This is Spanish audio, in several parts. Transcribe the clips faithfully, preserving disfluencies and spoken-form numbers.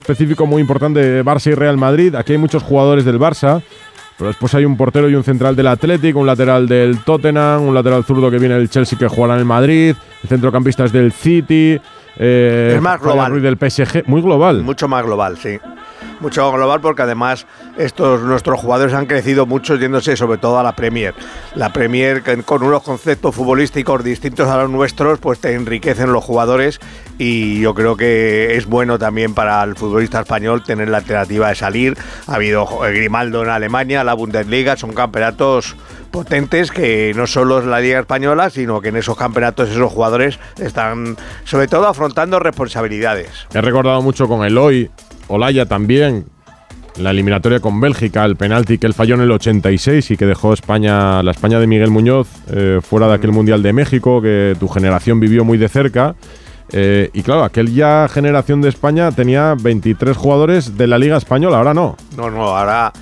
específico muy importante, Barça y Real Madrid. Aquí hay muchos jugadores del Barça, pero después hay un portero y un central del Athletic, un lateral del Tottenham, un lateral zurdo que viene del Chelsea que jugará en el Madrid, el centrocampista es del City, eh, es más global. Ruiz del P S G, muy global. Mucho más global, sí. Mucho global porque además estos nuestros jugadores han crecido mucho yéndose sobre todo a la Premier. La Premier con unos conceptos futbolísticos distintos a los nuestros pues te enriquecen los jugadores y yo creo que es bueno también para el futbolista español tener la alternativa de salir. Ha habido Grimaldo en Alemania, la Bundesliga, son campeonatos potentes que no solo es la Liga Española, sino que en esos campeonatos esos jugadores están sobre todo afrontando responsabilidades. He recordado mucho con Eloy Olaya también, la eliminatoria con Bélgica, el penalti que él falló en el ochenta y seis y que dejó España, la España de Miguel Muñoz eh, fuera de aquel Mundial de México, que tu generación vivió muy de cerca. Eh, y claro, aquel ya generación de España tenía veintitrés jugadores de la Liga Española, ahora no. No, no, ahora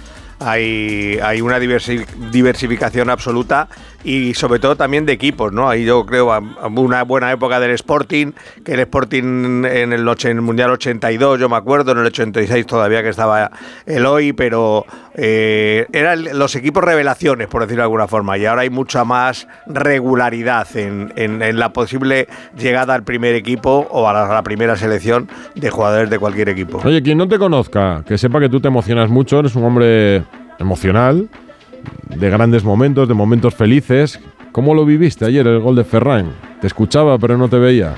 hay, hay una diversi- diversificación absoluta y sobre todo también de equipos, ¿no? Ahí yo creo una buena época del Sporting, que el Sporting en el, en el Mundial ochenta y dos, yo me acuerdo, en el ochenta y seis todavía que estaba Eloy, pero eh, eran los equipos revelaciones, por decirlo de alguna forma, y ahora hay mucha más regularidad en, en, en la posible llegada al primer equipo o a la, a la primera selección de jugadores de cualquier equipo. Oye, quien no te conozca, que sepa que tú te emocionas mucho, eres un hombre emocional, de grandes momentos, de momentos felices. ¿Cómo lo viviste ayer, el gol de Ferran? Te escuchaba, pero no te veía.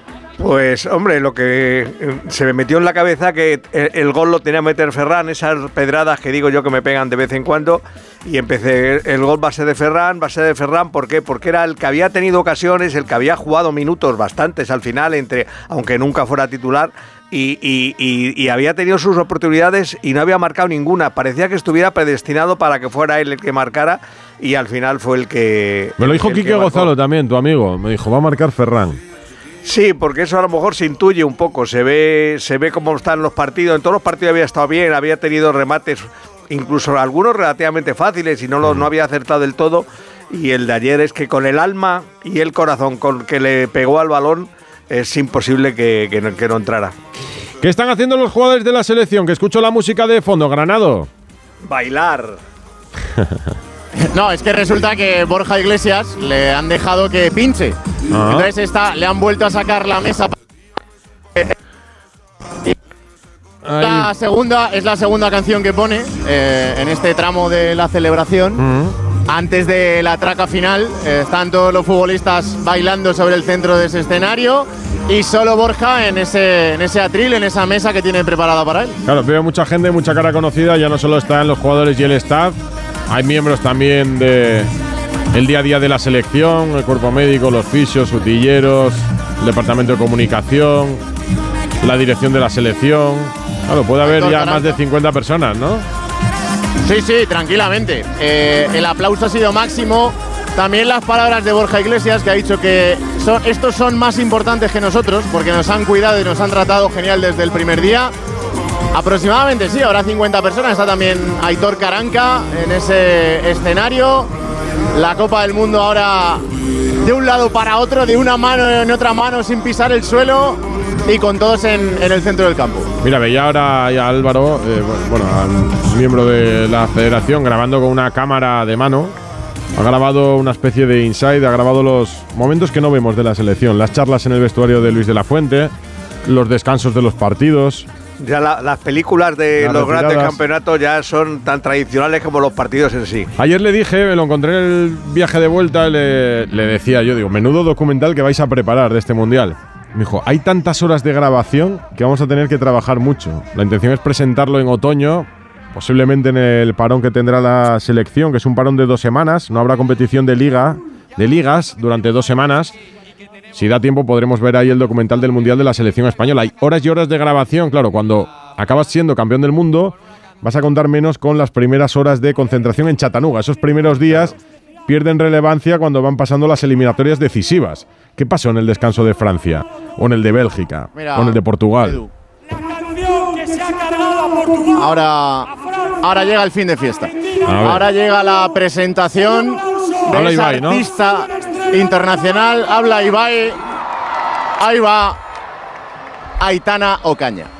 Pues, hombre, lo que se me metió en la cabeza que el, el gol lo tenía que meter Ferran, esas pedradas que digo yo que me pegan de vez en cuando, y empecé, el gol va a ser de Ferran, va a ser de Ferran, ¿por qué? Porque era el que había tenido ocasiones, el que había jugado minutos bastantes al final, entre aunque nunca fuera titular, Y, y, y, y había tenido sus oportunidades y no había marcado ninguna. Parecía que estuviera predestinado para que fuera él el que marcara y al final fue el que... Me lo dijo Quique Gonzalo también, tu amigo. Me dijo, va a marcar Ferran. Sí, porque eso a lo mejor se intuye un poco. Se ve, se ve cómo están los partidos. En todos los partidos había estado bien, había tenido remates, incluso algunos relativamente fáciles y no, lo, no había acertado del todo. Y el de ayer es que con el alma y el corazón con que le pegó al balón, es imposible que, que, no, que no entrara. ¿Qué están haciendo los jugadores de la selección? Que escucho la música de fondo, Granado. Bailar. No, es que resulta que Borja Iglesias le han dejado que pinche. Uh-huh. Entonces está, le han vuelto a sacar la mesa. La segunda, es la segunda canción que pone eh, en este tramo de la celebración. Uh-huh. Antes de la traca final, eh, están todos los futbolistas bailando sobre el centro de ese escenario y solo Borja en ese, en ese atril, en esa mesa que tiene preparada para él. Claro, veo mucha gente, mucha cara conocida, ya no solo están los jugadores y el staff, hay miembros también de el día a día de la selección, el cuerpo médico, los fisios, utilleros, el departamento de comunicación, la dirección de la selección. Claro, puede haber ya más de cincuenta personas, ¿no? Sí, sí, tranquilamente. Eh, el aplauso ha sido máximo. También las palabras de Borja Iglesias, que ha dicho que son, estos son más importantes que nosotros, porque nos han cuidado y nos han tratado genial desde el primer día. Aproximadamente, sí, habrá cincuenta personas. Está también Aitor Caranca en ese escenario. La Copa del Mundo ahora de un lado para otro, de una mano en otra mano, sin pisar el suelo y con todos en, en el centro del campo. Mira, veía ahora ya a Álvaro, eh, bueno, al miembro de la federación, grabando con una cámara de mano. Ha grabado una especie de inside, ha grabado los momentos que no vemos de la selección, las charlas en el vestuario de Luis de la Fuente, los descansos de los partidos. Ya la, las películas de las los retiradas. Grandes campeonatos ya son tan tradicionales como los partidos en sí. Ayer le dije, me lo encontré en el viaje de vuelta, le, le decía yo, digo, menudo documental que vais a preparar de este Mundial. Me dijo, hay tantas horas de grabación que vamos a tener que trabajar mucho. La intención es presentarlo en otoño, posiblemente en el parón que tendrá la selección, que es un parón de dos semanas. No habrá competición de liga, de ligas durante dos semanas. Si da tiempo podremos ver ahí el documental del Mundial de la selección española. Hay horas y horas de grabación. Claro, cuando acabas siendo campeón del mundo, vas a contar menos con las primeras horas de concentración en Chattanooga. Esos primeros días pierden relevancia cuando van pasando las eliminatorias decisivas. ¿Qué pasó en el descanso de Francia? ¿O en el de Bélgica? Mira, ¿o en el de Portugal? Edu. Ahora, ahora llega el fin de fiesta. Ahora llega la presentación de Habla esa Ibai, artista ¿no? internacional. Habla Ibai. Ahí va Aitana Ocaña.